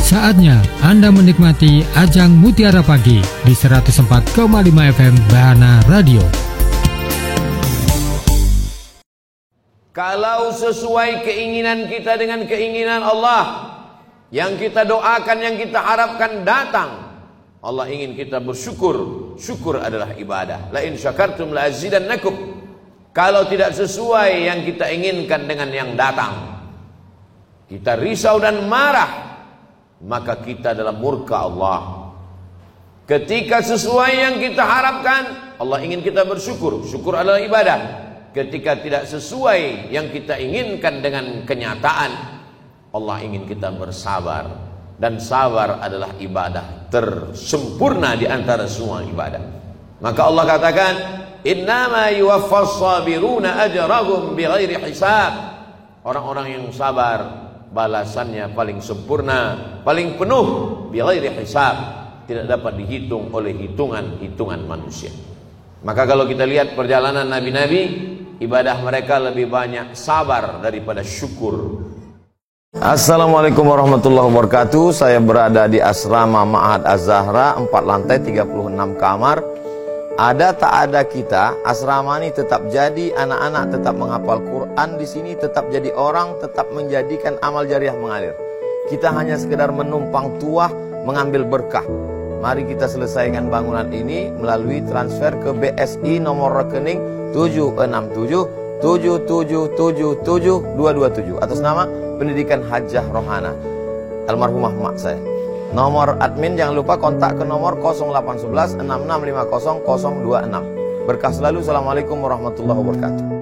Saatnya Anda menikmati Ajang Mutiara Pagi di 104,5 FM Bahana Radio. Kalau sesuai keinginan kita dengan keinginan Allah, yang kita doakan, yang kita harapkan datang, Allah ingin kita bersyukur. Syukur adalah ibadah. La in syakartum la azidannakum. Kalau tidak sesuai yang kita inginkan dengan yang datang, kita risau dan marah, maka kita dalam murka Allah. Ketika sesuai yang kita harapkan, Allah ingin kita bersyukur. Syukur adalah ibadah. Ketika tidak sesuai yang kita inginkan dengan kenyataan, Allah ingin kita bersabar. Dan sabar adalah ibadah tersempurna di antara semua ibadah. Maka Allah katakan, innama yuwaffas sabiruna ajrahum bighairi hisab. Orang-orang yang sabar balasannya paling sempurna, paling penuh, bighairi hisab, tidak dapat dihitung oleh hitungan manusia. Maka kalau kita lihat perjalanan nabi-nabi, ibadah mereka lebih banyak sabar daripada syukur. Assalamualaikum warahmatullahi wabarakatuh. Saya berada di asrama Ma'had Az-Zahra, 4 lantai 36 kamar. Ada tak ada kita, asrama ini tetap jadi, anak-anak tetap menghafal Quran di sini, tetap jadi orang, tetap menjadikan amal jariah mengalir. Kita hanya sekedar menumpang tuah, mengambil berkah. Mari kita selesaikan bangunan ini melalui transfer ke BSI nomor rekening 76777772227 atas nama Pendidikan Hajah Rohana, almarhumah mak saya. Nomor admin jangan lupa kontak ke nomor 0811 6650 026. Berkah selalu. Assalamualaikum warahmatullahi wabarakatuh.